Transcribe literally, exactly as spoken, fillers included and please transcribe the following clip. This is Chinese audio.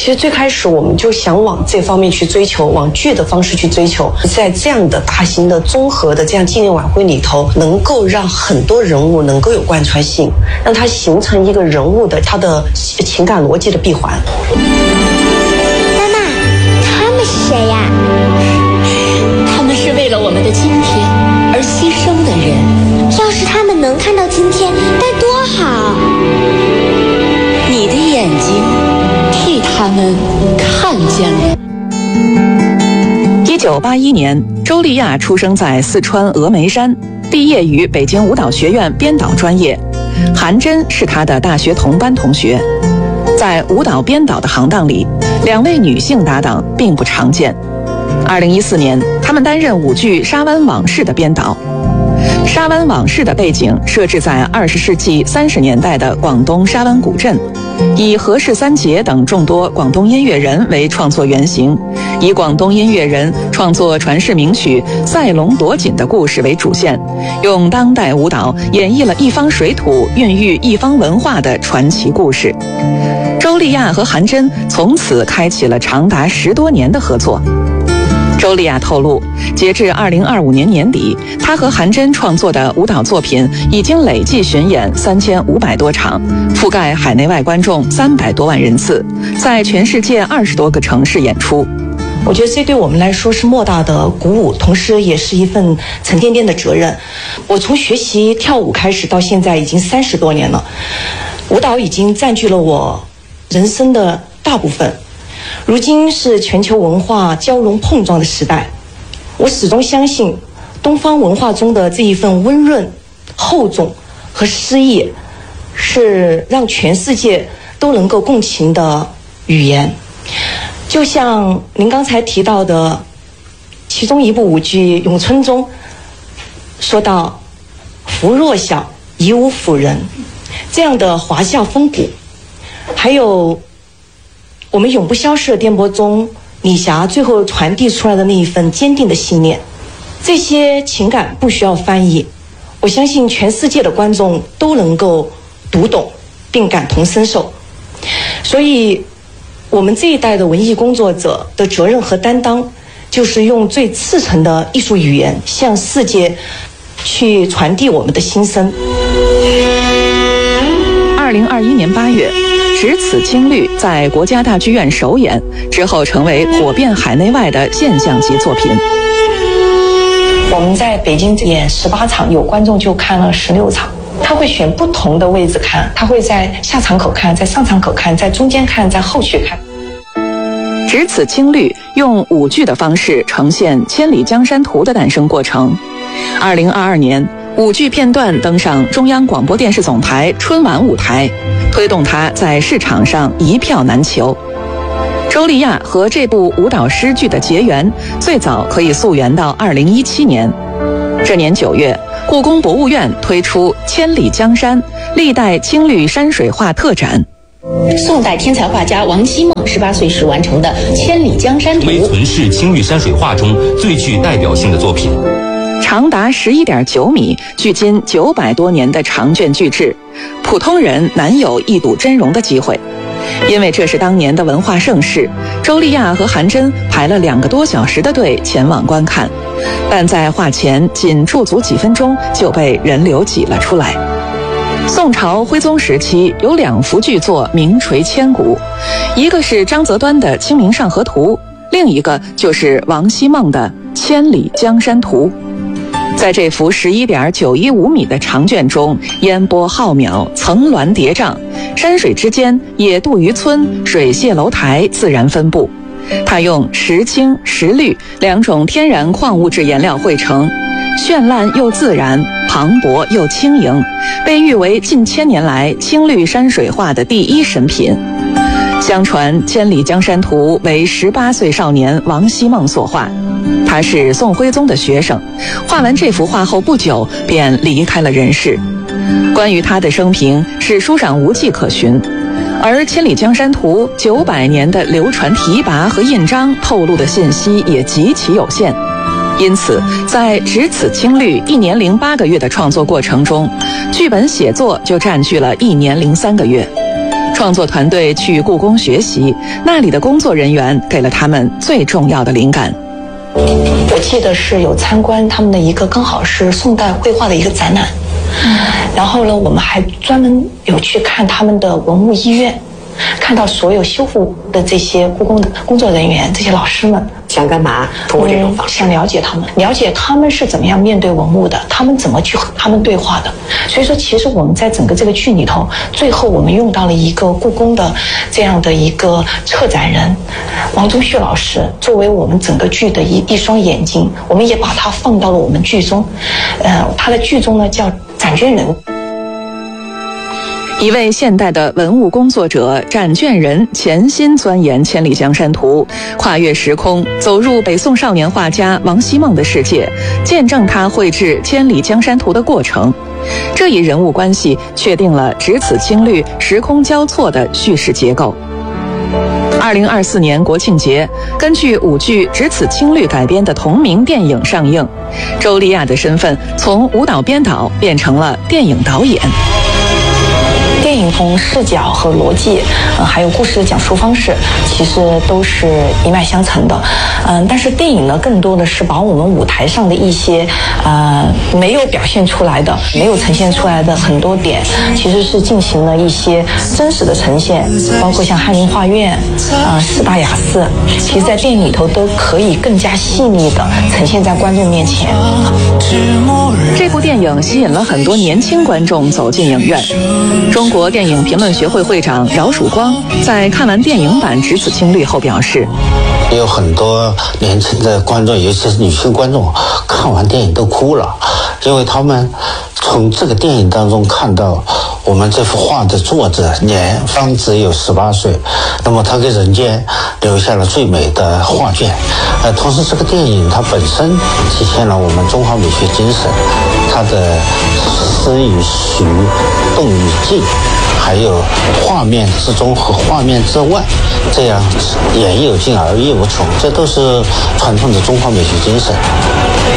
实最开始我们就想往这方面去追求，往剧的方式去追求，在这样的大型的综合的这样纪念晚会里头，能够让很多人物能够有贯穿性，让它形成一个人物的他的情感逻辑的闭环。 妈妈，他们是谁呀？ 他们是为了我们的今天而牺牲的人。 要是他们能看到今天，该多好！ 你的眼睛替他们看见了。 一九八一年，周丽亚出生在四川峨眉山，毕业于北京舞蹈学院编导专业。韩真是她的大学同班同学。在舞蹈编导的行当里，两位女性搭档并不常见。二零一四年，他们担任舞剧《沙湾往事》的编导。《沙湾往事》的背景设置在二十世纪三十年代的广东沙湾古镇，以何氏三杰等众多广东音乐人为创作原型，以广东音乐人创作传世名曲《赛龙夺锦》的故事为主线，用当代舞蹈演绎了一方水土孕育一方文化的传奇故事。周丽亚和韩真从此开启了长达十多年的合作。周丽亚透露，截至二零二五年年底，她和韩真创作的舞蹈作品已经累计巡演三千五百多场，覆盖海内外观众三百多万人次，在全世界二十多个城市演出。 我觉得这对我们来说是莫大的鼓舞，同时也是一份沉甸甸的责任。我从学习跳舞开始到现在已经三十多年了，舞蹈已经占据了我人生的大部分。如今是全球文化交融碰撞的时代，我始终相信东方文化中的这一份温润、厚重和诗意，是让全世界都能够共情的语言。就像您刚才提到的其中一部舞剧《咏春》中说到夫若小，以武辅仁，这样的华夏风骨，还有我们永不消逝的颠簸中李霞最后传递出来的那一份坚定的信念，这些情感不需要翻译，我相信全世界的观众都能够读懂并感同身受。所以我们这一代的文艺工作者的责任和担当，就是用最赤诚的艺术语言向世界去传递我们的心声。 二零二一年八月，《只此青绿》在国家大剧院首演之后，成为火遍海内外的现象级作品。 我们在北京演十八场，有观众就看了十六场。他会选不同的位置看，他会在下场口看，在上场口看，在中间看，在后续看。 只此青绿用舞剧的方式呈现《千里江山图》的诞生过程。二零二二年，舞剧片段登上中央广播电视总台春晚舞台，推动它在市场上一票难求。周丽亚和这部舞蹈诗剧的结缘，最早可以溯源到二零一七年。这年九月，故宫博物院推出《千里江山》历代青绿山水画特展。 宋代天才画家王希孟十八岁时完成的《千里江山图》， 为存世青绿山水画中最具代表性的作品。 长达十一点九米，距今九百多年的长卷巨制，普通人难有一睹真容的机会。因为这是当年的文化盛事，周丽亚和韩真排了两个多小时的队前往观看，但在画前仅驻足几分钟就被人流挤了出来。宋朝徽宗时期有两幅巨作名垂千古，一个是张择端的《清明上河图》，另一个就是王希孟的《千里江山图》。在这幅十一点九一五米的长卷中，烟波浩渺，层峦叠嶂，山水之间野渡渔村、水榭楼台自然分布。它用石青、石绿两种天然矿物质颜料绘成，绚烂又自然，磅礴又轻盈，被誉为近千年来青绿山水画的第一神品。相传《千里江山图》为十八岁少年王希孟所画，他是宋徽宗的学生，画完这幅画后不久便离开了人世。关于他的生平，史书上无迹可寻，而《千里江山图》九百年的流传题跋和印章透露的信息也极其有限。因此，在只此青绿一年零八个月的创作过程中，剧本写作就占据了一年零三个月。 创作团队去故宫学习，那里的工作人员给了他们最重要的灵感。 我记得是有参观他们的一个刚好是宋代绘画的一个展览，然后呢，我们还专门有去看他们的文物医院，看到所有修复的这些故宫的工作人员，这些老师们想干嘛？通过这种方式、 嗯、想了解他们，了解他们是怎么样面对文物的，他们怎么去和他们对话的。所以说，其实我们在整个这个剧里头，最后我们用到了一个故宫的这样的一个策展人王宗旭老师，作为我们整个剧的一一双眼睛，我们也把它放到了我们剧中。呃，他的剧中呢叫展卷人。 一位现代的文物工作者展卷人潜心钻研《千里江山图》，跨越时空，走入北宋少年画家王希孟的世界，见证他绘制《千里江山图》的过程。这一人物关系确定了只此青绿、时空交错的叙事结构。二零二四年国庆节，根据舞剧《只此青绿》改编的同名电影上映，周丽亚的身份从舞蹈编导变成了电影导演。 电影从视角和逻辑，呃，还有故事的讲述方式，其实都是一脉相承的。嗯、呃，但是电影呢，更多的是把我们舞台上的一些呃没有表现出来的、没有呈现出来的很多点，其实是进行了一些真实的呈现，包括像翰林画院、啊、呃、四大雅寺，其实在电影里头都可以更加细腻的呈现在观众面前。 这部电影吸引了很多年轻观众走进影院。中国电影评论学会会长饶曙光在看完电影版《只此青绿》后表示， 有很多年轻的观众，尤其是女性观众，看完电影都哭了，因为他们从这个电影当中看到我们这幅画的作者年方只有十八岁，那么他给人间留下了最美的画卷。呃，同时这个电影它本身体现了我们中华美学精神，它的诗与虚、动与静，还有画面之中和画面之外，这样言有尽而意无穷，这都是传统的中华美学精神。